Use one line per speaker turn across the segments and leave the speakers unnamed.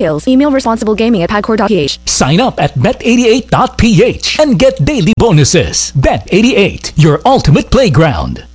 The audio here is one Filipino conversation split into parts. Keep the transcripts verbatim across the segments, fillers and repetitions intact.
details. Email responsiblegaming at pagcor dot p h.
Sign up at bet eighty-eight dot p h and get daily bonuses. Bet eighty-eight, your ultimate playground.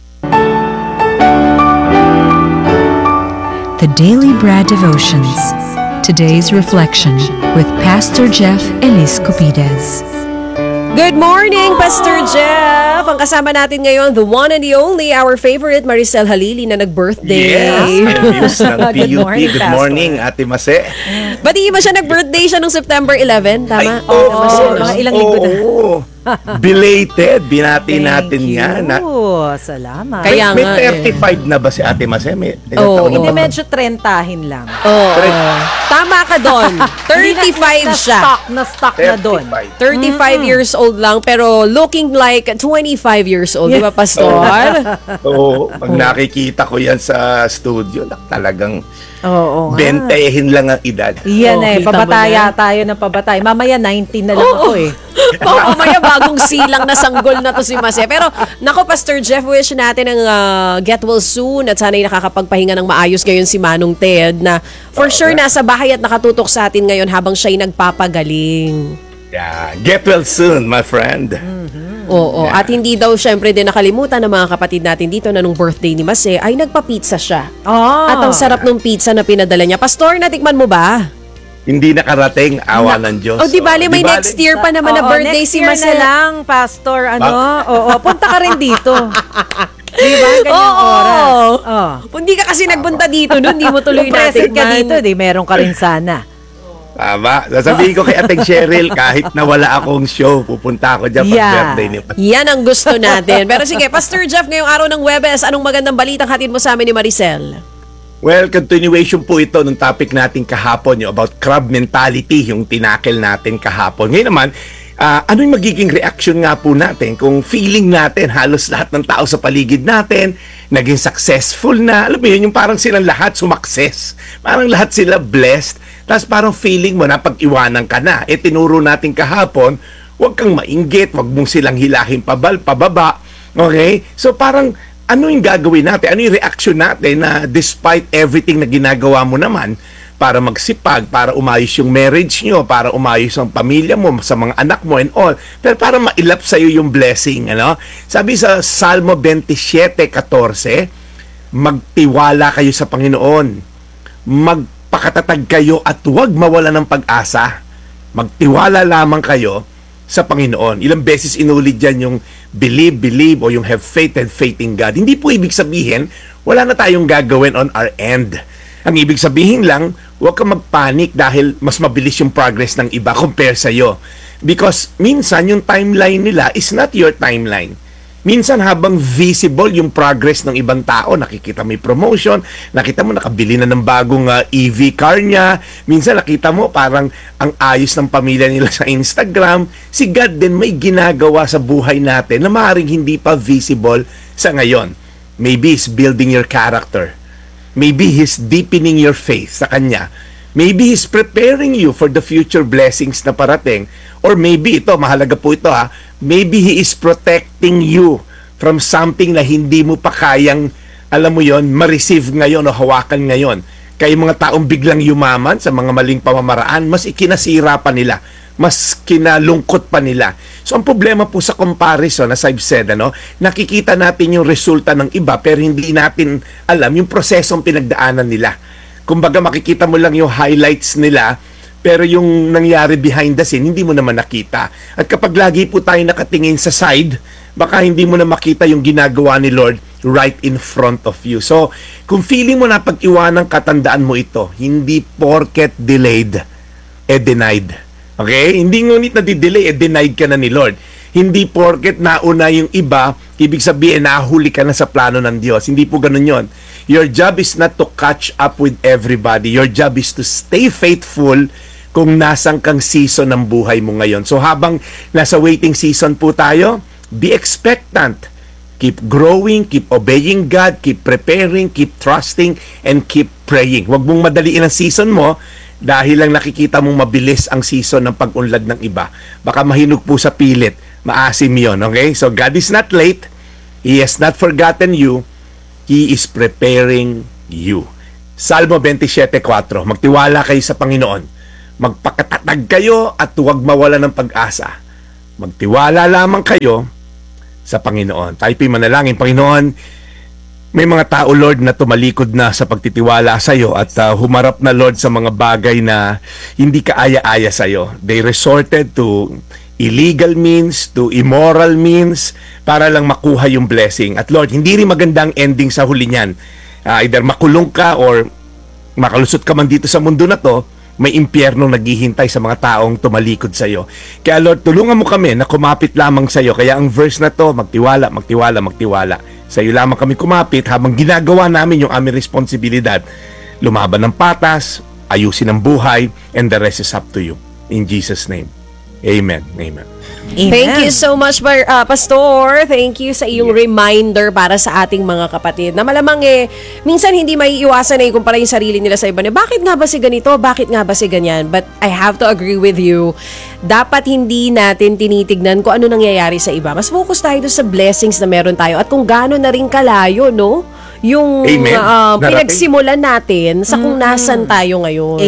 The Daily Bread Devotions. Today's Reflection with Pastor Jeff Elis Cupides.
Good morning, Pastor Jeff! Ang kasama natin ngayon, the one and the only, our favorite, Maricel Halili na nag-birthday.
Yes, Envious ng P
Good
U P.
morning,
Good
Pastor.
morning, Ate Mase.
Ba't ba siya nag-birthday siya nung September eleventh? Tama?
Ay,
Oo,
oh,
mga ilang linggo na.
Oo. Belated. Binati natin
Thank
yan.
you.
Na,
Salamat.
Kaya
may
nga
thirty-five na ba si Ate Mase? May, ilang
Oo.
taon na
Hindi,
ba?
medyo trentahin lang.
Oo. Tama ka doon. thirty-five
na,
siya.
Na-stock, na-stock na doon.
thirty-five.
thirty-five years old lang, pero looking like twenty-five years old. Di ba, Pastor?
Oo. Pag nakikita ko yan sa studio, nak- talagang
Oo nga.
bentehin lang ang edad.
Yan
Oh,
eh,
kita mo
pabataya
na.
tayo ng pabatay. Mamaya nineteen na lang ako eh.
Oo, mamaya bagong silang na sanggol na to si Mase. Pero, nako, Pastor Jeff, wish natin ang uh, get well soon at sana'y nakakapagpahinga ng maayos ngayon si Manong Ted na for sure nasa bahay at nakatutok sa atin ngayon habang siya'y nagpapagaling.
Yeah. Get well soon, my friend.
Oo, at hindi daw syempre din nakalimutan ng mga kapatid natin dito na nung birthday ni Mase ay nagpa-pizza siya.
Oh.
At ang sarap ng pizza na pinadala niya. Pastor, natikman mo ba?
Hindi nakarating, awa ng Diyos.
O, di bali, may
Di bali.
next year pa naman na
Oo,
birthday
next
si
year
Mase.
na lang, Pastor. Ano? Oo, punta ka rin dito. Di ba? Ganyang
Oo.
oras. Oh.
Hindi ka kasi nagpunta dito noon, hindi mo tuloy
Kung present ka
natikman.
dito, di meron ka rin sana.
Tama. Sasabihin ko kay Ateng Cheryl, kahit na wala akong show, pupunta ako dyan pag
Yeah.
birthday ni
Yan ang gusto natin. Pero sige, Pastor Jeff, ngayong araw ng Webes, anong magandang balitang hatid mo sa amin ni Maricel?
Well, continuation po ito ng topic natin kahapon, yung about crab mentality, yung tinakil natin kahapon. Ngayon naman, uh, ano yung magiging reaction nga po natin kung feeling natin halos lahat ng tao sa paligid natin naging successful na, alam mo yun, yung parang silang lahat sumakses. Parang lahat sila blessed. Tapos parang feeling mo na pag-iwanan ka na. E tinuro natin kahapon, huwag kang mainggit, huwag mong silang hilahin pabal, pababa. Okay? So parang ano yung gagawin natin? Ano yung reaction natin na despite everything na ginagawa mo naman para magsipag, para umayos yung marriage nyo, para umayos ang pamilya mo, sa mga anak mo and all. Pero para mailap sa'yo yung blessing. Ano? Sabi sa Salmo twenty-seven fourteen, magtiwala kayo sa Panginoon. Magpakatatag kayo at huwag mawala ng pag-asa. Magtiwala lamang kayo sa Panginoon. Ilang beses inulit dyan yung believe, believe, o yung have faith and faith in God. Hindi po ibig sabihin, wala na tayong gagawin on our end. Ang ibig sabihin lang, huwag kang magpanik dahil mas mabilis yung progress ng iba compare sa'yo. Because minsan yung timeline nila is not your timeline. Minsan habang visible yung progress ng ibang tao, nakikita mo yung promotion, nakita mo nakabili na ng bagong uh, E V car niya, minsan nakita mo parang ang ayos ng pamilya nila sa Instagram. Si God din may ginagawa sa buhay natin na maaaring hindi pa visible sa ngayon. Maybe He's building your character. Maybe He's deepening your faith sa Kanya. Maybe He's preparing you for the future blessings na parating. Or maybe ito, mahalaga po ito ha, maybe He is protecting you from something na hindi mo pa kayang, alam mo yon, ma-receive ngayon o hawakan ngayon. Kaya mga taong biglang yumaman sa mga maling pamamaraan, mas ikinasira pa nila, mas kinalungkot pa nila. So ang problema po sa comparison, as I've said, ano, nakikita natin yung resulta ng iba pero hindi natin alam yung prosesong pinagdaanan nila. Kumbaga makikita mo lang yung highlights nila, pero yung nangyari behind the scene, hindi mo naman nakita. At kapag lagi po tayo nakatingin sa side, baka hindi mo na makita yung ginagawa ni Lord right in front of you. So, kung feeling mo na pag-iwanan, katandaan mo ito, hindi porket delayed, eh denied. Okay? Hindi ngunit na di-delay, eh denied ka na ni Lord. Hindi porket nauna yung iba, ibig sabihin nahuli ka na sa plano ng Diyos. Hindi po ganun yon. Your job is not to catch up with everybody. Your job is to stay faithful kung nasang kang season ng buhay mo ngayon. So habang nasa waiting season po tayo, be expectant. Keep growing, keep obeying God, keep preparing, keep trusting, and keep praying. Huwag mong madaliin ang season mo dahil lang nakikita mong mabilis ang season ng pag-unlad ng iba. Baka mahinog po sa pilit. Maasim yun, okay? So God is not late. He has not forgotten you. He is preparing you. Salmo twenty-seven four, magtiwala kayo sa Panginoon. Magpakatatag kayo at huwag mawala ng pag-asa. Magtiwala lamang kayo sa Panginoon. Tayo po'y manalangin. Panginoon, may mga tao, Lord, na tumalikod na sa pagtitiwala sa iyo at uh, humarap na, Lord, sa mga bagay na hindi kaaya-aya sa iyo. They resorted to illegal means, to immoral means para lang makuha yung blessing. At Lord, hindi rin magandang ending sa huli niyan. Uh, either makulong ka or makalusot ka man dito sa mundo na to, may impyerno naghihintay sa mga taong tumalikod sa iyo. Kaya Lord, tulungan mo kami na kumapit lamang sa iyo. Kaya ang verse na to, magtiwala, magtiwala, magtiwala. Sa iyo lamang kami kumapit habang ginagawa namin yung aming responsibilidad. Lumaban ng patas, ayusin ang buhay, and the rest is up to you. In Jesus' name. Amen. Amen.
Amen.
Thank you so much, Par- uh, Pastor. Thank you sa iyong reminder para sa ating mga kapatid. Na malamang eh, minsan hindi may iwasan na ikumpara yung sarili nila sa iba. Na, bakit nga ba si ganito? Bakit nga ba si ganyan? But I have to agree with you. Dapat hindi natin tinitignan kung ano nangyayari sa iba. Mas focus tayo doon sa blessings na meron tayo at kung gaano na rin kalayo, no? Yung
Amen.
uh,
Narating.
pinagsimulan natin sa kung nasan tayo ngayon.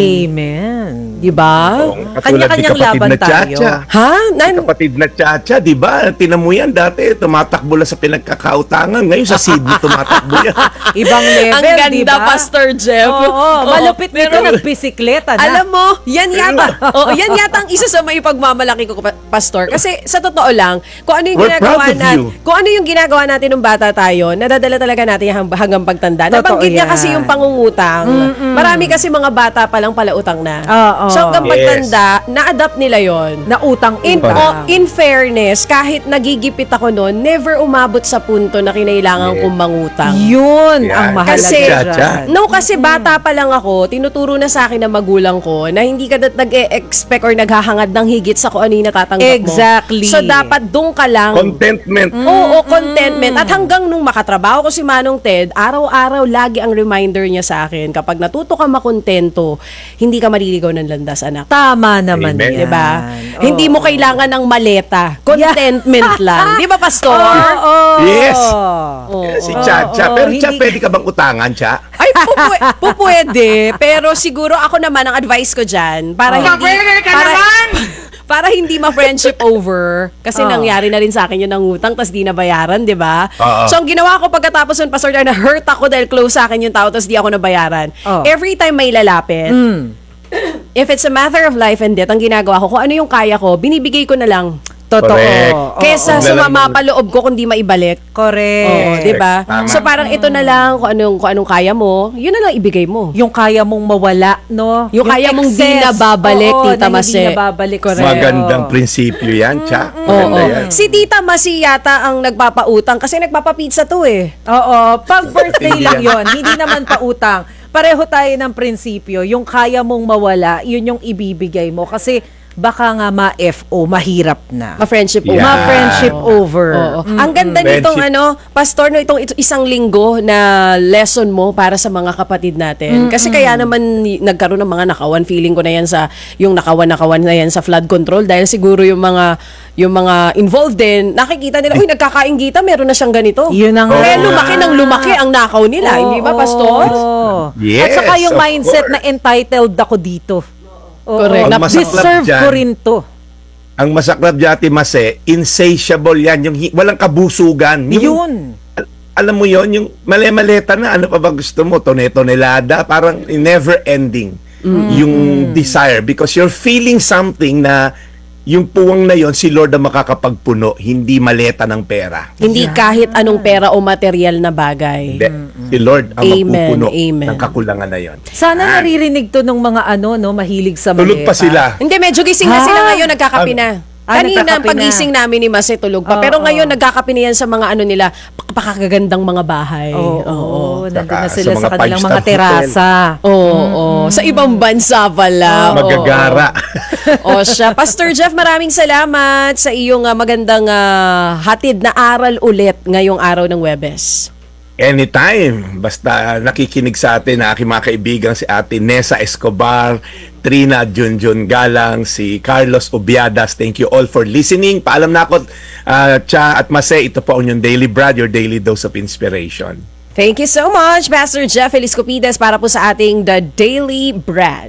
Amen.
Diba?
Oo, katulad ni
Kanya-kanyang
kapatid
laban
na Chacha.
Ha?
Si
Nan-
kapatid na Chacha, di ba? Tinan mo yan dati, tumatakbo lang sa pinagkakautangan. Ngayon sa Sydney, tumatakbo yan.
Ibang level,
Ang ganda,
di ba?
Pastor Jeff.
Oo, oo. malupit nito
pero-
nagbisikleta na.
Alam mo, yan yata. oh, yan yata ang isa sa may pagmamalaki ko, pa- Pastor. Kasi sa totoo lang, kung ano yung
We're
ginagawa
proud of
natin,
you.
kung ano yung ginagawa natin nung bata tayo, nadadala talaga natin hang- hanggang pagtanda.
Totoo
Nabanggit niya
yan.
kasi yung pangungutang. Marami kasi mga bata pa lang pala utang na.
Oo.
So hanggang
Yes.
pagtanda, na-adapt nila yon.
Na utang-utang.
In, oh, in fairness, kahit nagigipit ako noon, never umabot sa punto na kinailangan
Yes.
kong mangutang.
Yun
Yan.
ang mahalaga
Kasi-
dyan.
No, kasi bata pa lang ako, tinuturo na sa akin ng magulang ko na hindi ka dat nag-e-expect or naghahangad ng higit sa kung ano yung natatanggap mo.
Exactly.
So, dapat doon ka lang.
Contentment.
Oo, contentment. At hanggang nung makatrabaho ko si Manong Ted, araw-araw lagi ang reminder niya sa akin, kapag natuto ka makontento, hindi ka maliligaw ng landas, anak.
Tama naman
Amen.
yan.
Diba?
Oo.
Hindi mo kailangan ng maleta. Contentment lang. Di ba, Pastor?
Oo.
Yes.
Oo.
Si Chacha.
oo,
Pero Cha,
hindi-
pwede ka bang utangan, Cha?
Ay, pupwe- pupwede. Pero siguro ako naman, ang advice ko dyan, para hindi... para, para hindi ma-friendship over. Kasi
Oh.
nangyari na rin sa akin yung nangutang, tas di nabayaran, di ba?
Oo.
So, ang ginawa ko pagkatapos nun, Pastor, na hurt ako dahil close sa akin yung tao, tas di ako nabayaran.
Oh.
Every time may lalapit,
Mm.
if it's a matter of life and death, ang ginagawa ko, kung ano yung kaya ko, binibigay ko na lang.
Totoo.
Correct.
Oo.
Kesa
Huwag na lang
sumama
mag-
pa loob ko kung di maibalik.
Correct.
Oo, di ba?
Tama.
So parang ito na lang, kung anong, kung anong kaya mo, yun na lang ibigay mo.
Yung kaya mong mawala, no?
Yung kaya mong di
excess.
nababalik,
Oo,
Tita
na
Mase.
Hindi nababalik. Correct.
Magandang
Oo.
prinsipyo yan, Cha.
Oo.
Maganda yan.
Si Tita Masi yata ang nagpapautang kasi nagpapapizza to eh.
Oo, pag birthday
Hindi
lang
yan.
yon, hindi naman pa utang. Pareho tayo ng prinsipyo, yung kaya mong mawala, yun yung ibibigay mo. Kasi baka nga ma-F O, mahirap na.
Ma-friendship
Yeah.
over.
Ma-friendship over.
Oo. Ang ganda nitong
Friendship.
ano, Pastor, no, itong ito, isang linggo na lesson mo para sa mga kapatid natin. Kasi kaya naman y- nagkaroon ng mga nakawan, feeling ko na yan sa, yung nakawan-nakawan na yan sa flood control dahil siguro yung mga yung mga involved din, nakikita nila, uy, nagkakainggita, meron na siyang ganito.
Yun ang
Oo.
Kaya lumaki ng lumaki ang nakaw nila, hindi ba, Pastor?
Oo.
Yes,
At saka yung
of
mindset
course.
na entitled ako dito. Oo.
Correct.
Na
Ang masaklap
deserve
dyan,
ko rin to.
Ang masaklap dyan, Mase, insatiable yan. Yung hi- walang kabusugan. Yung,
Yun.
al- alam mo yon yung male-maleta na, ano pa ba gusto mo? Tone-tonelada, parang never ending yung desire. Because you're feeling something na yung puwang na yon si Lord ang makakapagpuno, hindi maleta ng pera.
Hindi kahit anong pera o material na bagay.
Hindi. Si Lord ang
Amen,
magpupuno
amen.
ng kakulangan na yon.
Sana naririnig to ng mga ano, no, mahilig sa
Tulog pa
maleta.
sila.
Hindi, medyo gising na
Ha?
sila ngayon, nagkakapi na.
Ah,
Kanina,
nagkakape na.
pagising namin ni Mase, tulog pa.
Oo,
Pero
oo.
ngayon, nagkakapi na yan sa mga ano nila, pakagagandang mga bahay.
Oo, oo. Nandun
Saka
na sila
sa
sa,
mga
kanilang
five-star
mga terasa.
Oo, oo. Sa ibang bansa pala. Oo,
Magagara.
oo. O siya. Pastor Jeff, maraming salamat sa iyong ah, magandang ah, hatid na aral ulit ngayong araw ng Webes.
Anytime. Basta nakikinig sa atin na aking mga kaibigan, si Ate Nessa Escobar, Trina Junjun Galang, si Carlos Ubiadas. Thank you all for listening. Paalam na ako, uh, Cha at Mase, ito po ang inyong Daily Brad, your daily dose of inspiration.
Thank you so much, Pastor Jeff Eliscopides, para po sa ating The Daily Bread.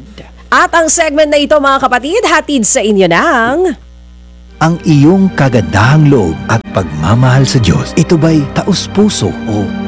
At ang segment na ito mga kapatid, hatid sa inyo ng...
Ang iyong kagandahang loob at pagmamahal sa Diyos, ito ba'y taus-puso o